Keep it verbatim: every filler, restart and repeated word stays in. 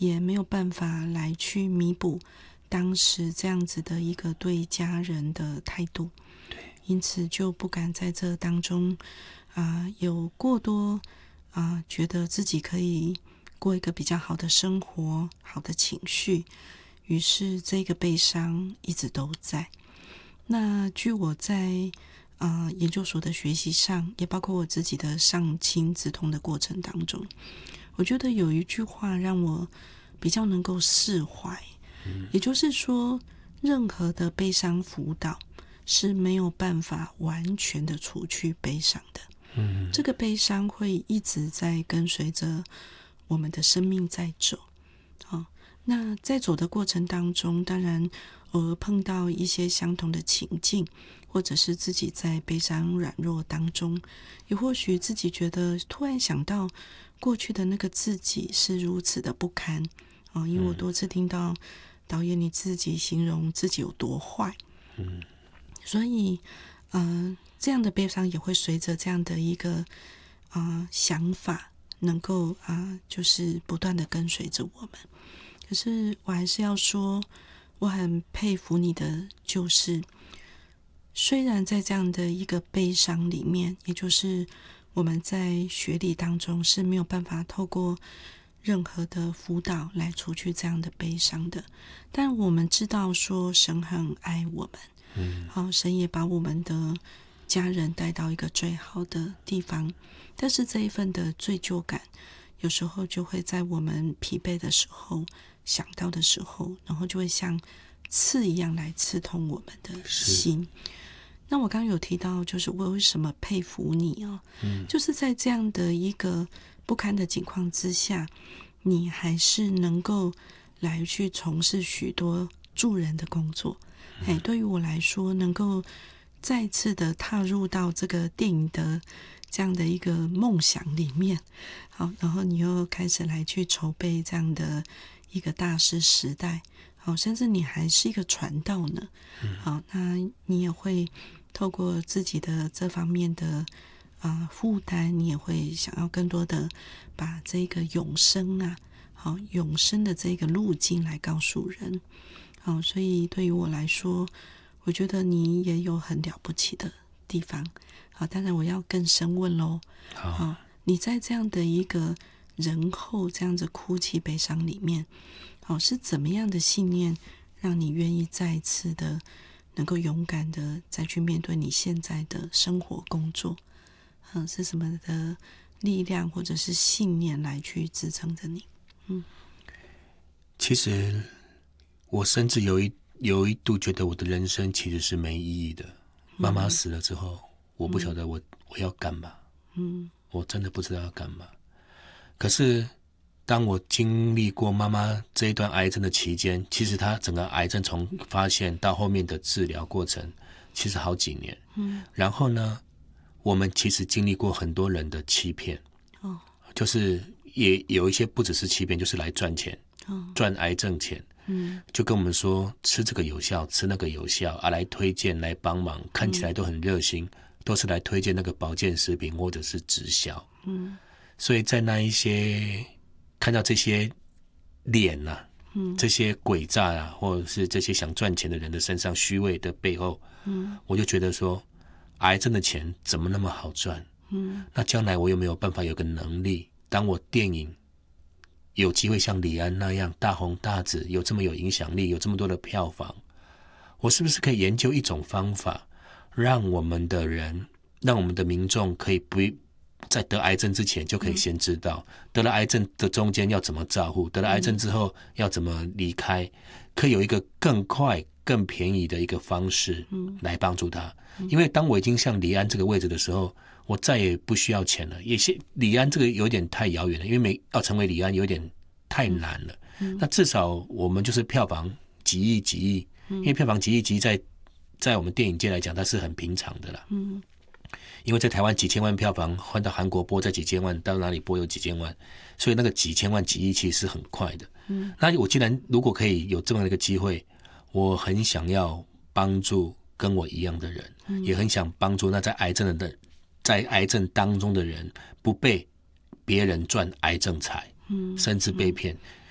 也没有办法来去弥补当时这样子的一个对家人的态度，因此就不敢在这当中啊、呃、有过多啊、呃、觉得自己可以过一个比较好的生活、好的情绪，于是这个悲伤一直都在。那据我在呃研究所的学习上，也包括我自己的上亲子通的过程当中，我觉得有一句话让我比较能够释怀，也就是说，任何的悲伤辅导是没有办法完全的除去悲伤的。嗯，这个悲伤会一直在跟随着我们的生命在走。哦，那在走的过程当中，当然偶尔碰到一些相同的情境，或者是自己在悲伤软弱当中，也或许自己觉得突然想到过去的那个自己是如此的不堪。哦，因为我多次听到导演你自己形容自己有多坏，嗯，所以，呃，这样的悲伤也会随着这样的一个呃想法，能够啊、呃，就是不断的跟随着我们。可是我还是要说，我很佩服你的，就是虽然在这样的一个悲伤里面，也就是我们在学理当中是没有办法透过任何的辅导来除去这样的悲伤的，但我们知道说神很爱我们，嗯，好，神也把我们的家人带到一个最好的地方，但是这一份的罪疚感，有时候就会在我们疲惫的时候想到的时候，然后就会像刺一样来刺痛我们的心。那我刚刚有提到，就是我为什么佩服你哦，嗯，就是在这样的一个不堪的情况之下，你还是能够来去从事许多助人的工作。哎、嗯，对于我来说，能够再次的踏入到这个电影的这样的一个梦想里面，好，然后你又开始来去筹备这样的一个大师时代，好，甚至你还是一个传道呢，好，那你也会透过自己的这方面的啊负担，你也会想要更多的把这个永生啊，好，永生的这个路径来告诉人，好，所以对于我来说，我觉得你也有很了不起的地方。好，当然我要更深问咯，好，好，你在这样的一个人后这样子哭泣悲伤里面，好，是怎么样的信念让你愿意再一次的能够勇敢的再去面对你现在的生活工作？嗯，是什么的力量或者是信念来去支撑着你？嗯， 其实我甚至有一有一度觉得我的人生其实是没意义的。妈妈死了之后，我不晓得我、嗯、我要干嘛，嗯，我真的不知道要干嘛。可是当我经历过妈妈这一段癌症的期间，其实她整个癌症从发现到后面的治疗过程，其实好几年，嗯，然后呢，我们其实经历过很多人的欺骗，哦，就是也有一些不只是欺骗，就是来赚钱，哦，赚癌症钱。嗯，就跟我们说吃这个有效，吃那个有效啊，来推荐来帮忙，看起来都很热心，嗯，都是来推荐那个保健食品或者是直销。嗯，所以在那一些看到这些脸啊，嗯，这些诡诈啊，或者是这些想赚钱的人的身上虚伪的背后，嗯，我就觉得说，癌症的钱怎么那么好赚？嗯，那将来我有没有办法有个能力，当我电影有机会像李安那样大红大紫，有这么有影响力，有这么多的票房，我是不是可以研究一种方法，让我们的人，让我们的民众可以不在得癌症之前就可以先知道，嗯，得了癌症的中间要怎么照顾，得了癌症之后要怎么离开，可以有一个更快更便宜的一个方式来帮助他。嗯，因为当我已经像李安这个位置的时候，我再也不需要钱了。也是李安这个有点太遥远了，因为没要成为李安有点太难了。嗯，那至少我们就是票房几亿几亿，嗯，因为票房几亿几亿在在我们电影界来讲，它是很平常的啦。嗯，因为在台湾几千万票房换到韩国播在几千万，到哪里播有几千万，所以那个几千万几亿其实是很快的。嗯，那我既然如果可以有这么一个机会，我很想要帮助跟我一样的人，嗯，也很想帮助那在癌症的在癌症当中的人不被别人赚癌症财，嗯，甚至被骗，嗯，